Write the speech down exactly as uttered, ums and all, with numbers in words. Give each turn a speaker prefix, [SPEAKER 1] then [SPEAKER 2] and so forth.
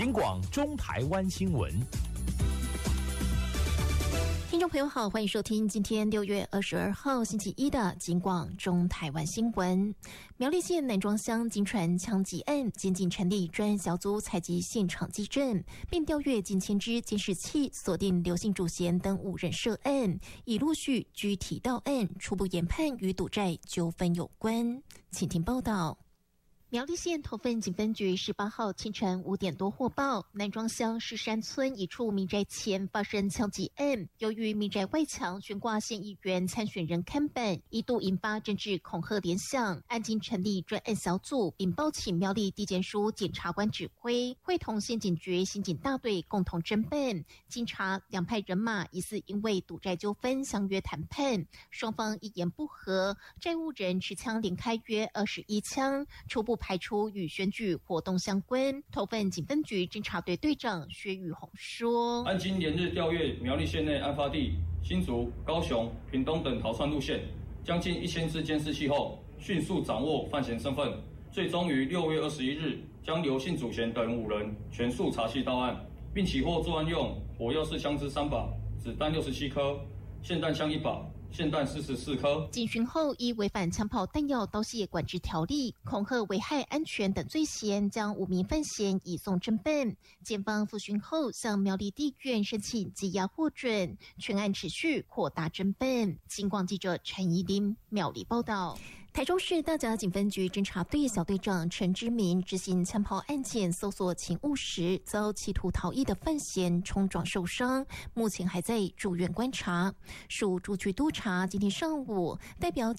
[SPEAKER 1] 警广中台湾新闻。
[SPEAKER 2] 听众朋友好，欢迎收听今天六月二十二号星期一的警广中台湾新闻。苗栗县南庄乡金船枪击案，检警成立专案小组采集现场迹证，并调阅近千支监视器，锁定刘姓主嫌等五人涉案，已陆续具体到案，初步研判与赌债纠纷有关。请听报道。苗栗县头份警分局十八号清晨五点多获报，南庄乡石山村一处民宅前发生枪击案。由于民宅外墙悬挂县议员参选人看板，一度引发政治恐吓联想。案经成立专案小组，并报请苗栗地检署检察官指挥，会同县警局刑警大队共同侦办。经查，两派人马疑似因为赌债纠纷相约谈判，双方一言不合，债务人持枪连开约二十一枪，初步排除与选举活动相关。头份警分局侦查队队长薛宇宏说：
[SPEAKER 3] 案经连日调阅苗栗县内案发地新竹、高雄、屏东等逃窜路线，将近一千支监视器后，迅速掌握犯嫌身份，最终于六月二十一日将刘姓主嫌等五人全数查缉到案，并起获作案用火药式枪支三把、子弹六十七颗、霰弹枪一把、霰弹四十四颗。
[SPEAKER 2] 警询后，依违反枪炮弹药刀械管制条例、恐吓危害安全等罪嫌，将五名犯嫌移送侦办。检方复讯后，向苗栗地院申请羁押获准，全案持续扩大侦办。警广记者陈怡琳苗栗报道。台中市大甲警分局侦查队小队长陈之明执行枪炮案件搜索勤务时，遭企图逃逸的犯嫌冲撞受伤，目前还在住院观察。属竹区督察今天上午代表